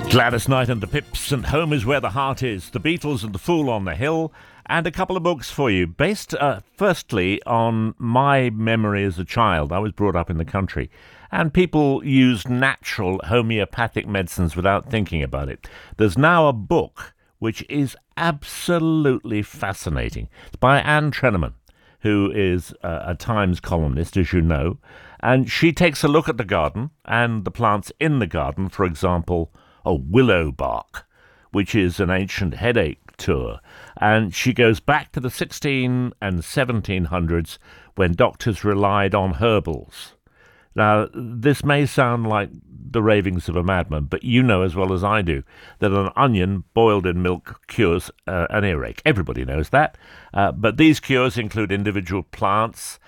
Gladys Knight and the Pips and Home is Where the Heart Is, The Beatles and The Fool on the Hill, and a couple of books for you, based firstly on my memory as a child. I was brought up in the country, and people used natural homeopathic medicines without thinking about it. There's now a book which is absolutely fascinating. It's by Anne Treneman, who is a Times columnist, as you know, and she takes a look at the garden and the plants in the garden, for example, willow bark, which is an ancient headache tour. And she goes back to the 16 and 1700s when doctors relied on herbals. Now, this may sound like the ravings of a madman, but you know as well as I do that an onion boiled in milk cures an earache. Everybody knows that. But these cures include individual plants,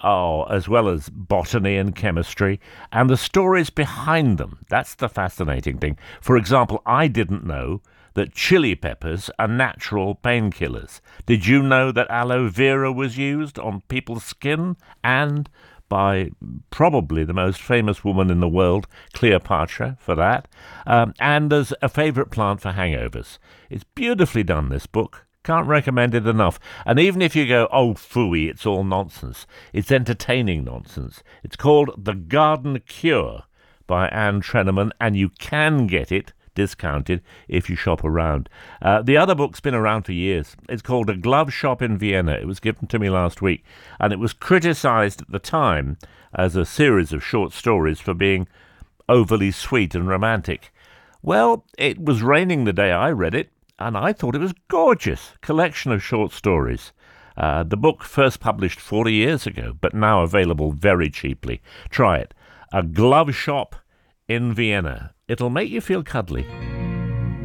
as well as botany and chemistry, and the stories behind them. That's the fascinating thing. For example, I didn't know that chili peppers are natural painkillers. Did you know that aloe vera was used on people's skin and by probably the most famous woman in the world, Cleopatra, for that? And there's a favourite plant for hangovers. It's beautifully done, this book. Can't recommend it enough. And even if you go, oh, phooey, it's all nonsense, it's entertaining nonsense. It's called The Garden Cure by Anne Treneman, and you can get it discounted if you shop around. The other book's been around for years. It's called A Glove Shop in Vienna. It was given to me last week, and it was criticized at the time as a series of short stories for being overly sweet and romantic. Well, it was raining the day I read it, and I thought it was gorgeous. Collection of short stories. The book first published 40 years ago, but now available very cheaply. Try it. A Glove Shop in Vienna. It'll make you feel cuddly.